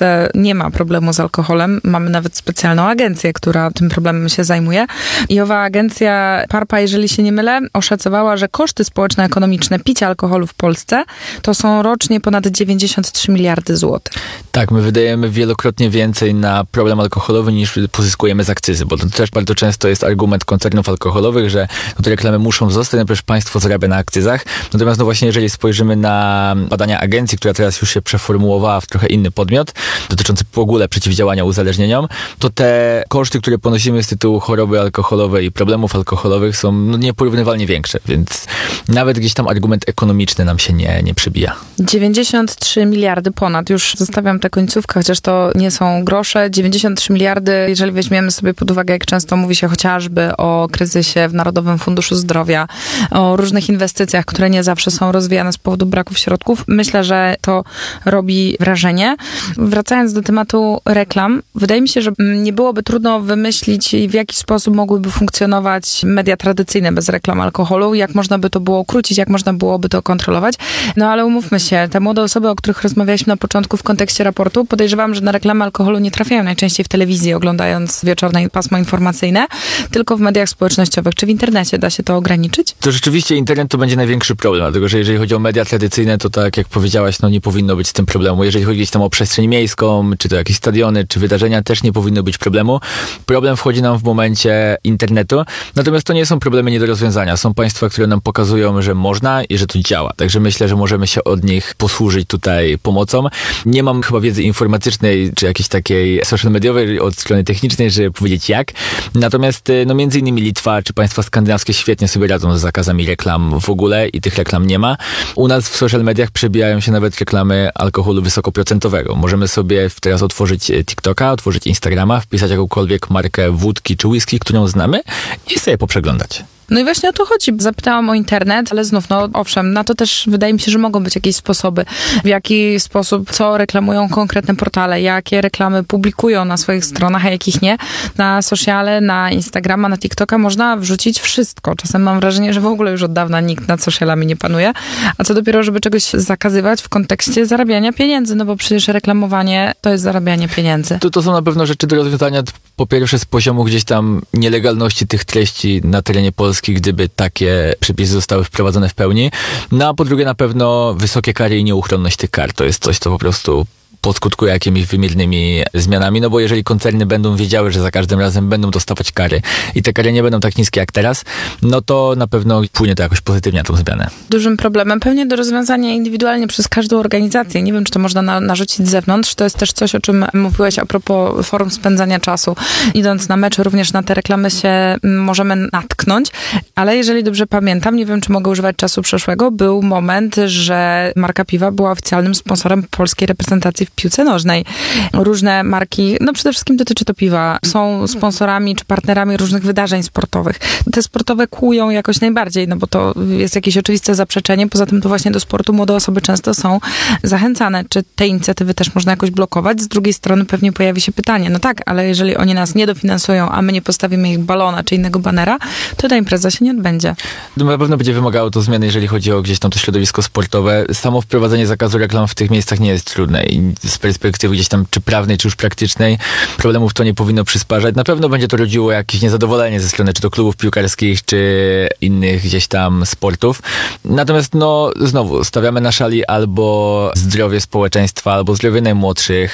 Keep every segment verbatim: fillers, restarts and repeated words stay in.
Polsce nie ma problemu z alkoholem. Mamy nawet specjalną agencję, która tym problemem się zajmuje. I owa agencja PARPA, jeżeli się nie mylę, oszacowała, że koszty społeczno-ekonomiczne picia alkoholu w Polsce to są rocznie ponad dziewięćdziesiąt trzy miliardy złotych. Tak, my wydajemy wielokrotnie więcej na problem alkoholowy niż pozyskujemy z akcyzy, bo to też bardzo często jest argument koncernów alkoholowych, że no te reklamy muszą zostać, no przecież państwo zarabia na akcyzach. Natomiast no właśnie, jeżeli spojrzymy na badania agencji, która teraz już się przeformułowała w trochę inny podmiot, dotyczący w ogóle przeciwdziałania uzależnieniom, to te koszty, które ponosimy z tytułu choroby alkoholowej i problemów alkoholowych są no, nieporównywalnie większe, więc nawet gdzieś tam argument ekonomiczny nam się nie, nie przybija. dziewięćdziesiąt trzy miliardy ponad. Już zostawiam tę końcówkę, chociaż to nie są grosze. dziewięćdziesiąt trzy miliardy, jeżeli weźmiemy sobie pod uwagę, jak często mówi się chociażby o kryzysie w Narodowym Funduszu Zdrowia, o różnych inwestycjach, które nie zawsze są rozwijane z powodu braków środków. Myślę, że to robi wrażenie. Wracając do tematu reklam, wydaje mi się, że nie byłoby trudno wymyślić, w jaki sposób mogłyby funkcjonować media tradycyjne bez reklam alkoholu, jak można by to było ukrócić, jak można byłoby to kontrolować. No ale umówmy się, te młode osoby, o których rozmawialiśmy na początku w kontekście raportu, podejrzewam, że na reklamy alkoholu nie trafiają najczęściej w telewizji, oglądając wieczorne pasmo informacyjne, tylko w mediach społecznościowych. Czy w internecie da się to ograniczyć? To rzeczywiście internet to będzie największy problem, dlatego że jeżeli chodzi o media tradycyjne, to tak jak powiedziałaś, no nie powinno być z tym problemu. Jeżeli chodzi gdzieś tam o przestrzeń miejską, czy to jakieś stadiony, czy wydarzenia, też nie powinno być problemu. Problem wchodzi nam w momencie internetu, natomiast to nie są problemy nie do rozwiązania. Są państwa, które nam pokazują, że można i że to działa. Także myślę, że możemy się od nich posłużyć tutaj pomocą. Nie mam chyba wiedzy informatycznej, czy jakiejś takiej social mediowej od strony technicznej, żeby powiedzieć jak. Natomiast no między innymi Litwa, czy państwa skandynawskie świetnie sobie radzą z zakazami reklam w ogóle i tych reklam nie ma. U nas w social mediach przebijają się nawet reklamy alkoholu wysokoprocentowego. Możemy sobie teraz otworzyć TikToka, otworzyć Instagrama, wpisać jakąkolwiek markę wódki czy whisky, którą znamy i sobie poprzeglądać. No i właśnie o to chodzi. Zapytałam o internet, ale znów, no owszem, na to też wydaje mi się, że mogą być jakieś sposoby, w jaki sposób, co reklamują konkretne portale, jakie reklamy publikują na swoich stronach, a jakich nie. Na sociale, na Instagrama, na TikToka można wrzucić wszystko. Czasem mam wrażenie, że w ogóle już od dawna nikt nad socialami nie panuje. A co dopiero, żeby czegoś zakazywać w kontekście zarabiania pieniędzy, no bo przecież reklamowanie to jest zarabianie pieniędzy. To, to są na pewno rzeczy do rozwiązania, po pierwsze z poziomu gdzieś tam nielegalności tych treści na terenie Polski, gdyby takie przepisy zostały wprowadzone w pełni. No a po drugie na pewno wysokie kary i nieuchronność tych kar. To jest coś, co po prostu poskutkuje jakimiś wymiernymi zmianami, no bo jeżeli koncerny będą wiedziały, że za każdym razem będą dostawać kary i te kary nie będą tak niskie jak teraz, no to na pewno wpłynie to jakoś pozytywnie na tą zmianę. Dużym problemem, pewnie do rozwiązania indywidualnie przez każdą organizację. Nie wiem, czy to można na, narzucić z zewnątrz. To jest też coś, o czym mówiłeś a propos forum spędzania czasu. Idąc na mecz, również na te reklamy się możemy natknąć, ale jeżeli dobrze pamiętam, nie wiem, czy mogę używać czasu przeszłego, był moment, że marka piwa była oficjalnym sponsorem polskiej reprezentacji w piłce nożnej. Różne marki, no przede wszystkim dotyczy to piwa, są sponsorami czy partnerami różnych wydarzeń sportowych. Te sportowe kłują jakoś najbardziej, no bo to jest jakieś oczywiste zaprzeczenie. Poza tym to właśnie do sportu młode osoby często są zachęcane. Czy te inicjatywy też można jakoś blokować? Z drugiej strony pewnie pojawi się pytanie, no tak, ale jeżeli oni nas nie dofinansują, a my nie postawimy ich balona czy innego banera, to ta impreza się nie odbędzie. Na pewno będzie wymagało to zmiany, jeżeli chodzi o gdzieś tam to środowisko sportowe. Samo wprowadzenie zakazu reklam w tych miejscach nie jest trudne i z perspektywy gdzieś tam czy prawnej, czy już praktycznej problemów to nie powinno przysparzać. Na pewno będzie to rodziło jakieś niezadowolenie ze strony czy to klubów piłkarskich, czy innych gdzieś tam sportów. Natomiast no znowu stawiamy na szali albo zdrowie społeczeństwa, albo zdrowie najmłodszych,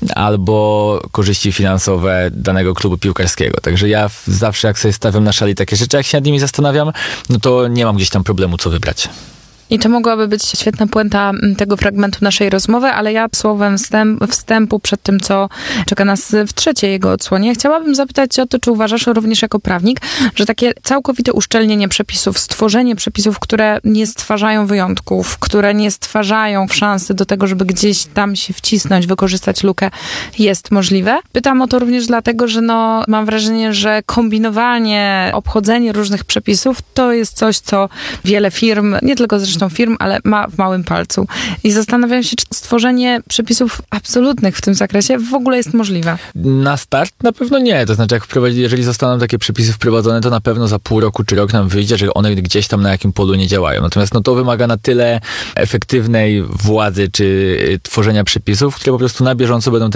albo korzyści finansowe danego klubu piłkarskiego. Także ja zawsze jak sobie stawiam na szali takie rzeczy, jak się nad nimi zastanawiam, no to nie mam gdzieś tam problemu, co wybrać. I to mogłaby być świetna puenta tego fragmentu naszej rozmowy, ale ja słowem wstęp, wstępu przed tym, co czeka nas w trzeciej jego odsłonie, chciałabym zapytać cię o to, czy uważasz również jako prawnik, że takie całkowite uszczelnienie przepisów, stworzenie przepisów, które nie stwarzają wyjątków, które nie stwarzają szansy do tego, żeby gdzieś tam się wcisnąć, wykorzystać lukę, jest możliwe? Pytam o to również dlatego, że no, mam wrażenie, że kombinowanie, obchodzenie różnych przepisów to jest coś, co wiele firm, nie tylko zresztą firm, ale ma w małym palcu. I zastanawiam się, czy stworzenie przepisów absolutnych w tym zakresie w ogóle jest możliwe. Na start na pewno nie. To znaczy, jak wprowadzi, jeżeli zostaną takie przepisy wprowadzone, to na pewno za pół roku czy rok nam wyjdzie, że one gdzieś tam na jakim polu nie działają. Natomiast no to wymaga na tyle efektywnej władzy czy tworzenia przepisów, które po prostu na bieżąco będą te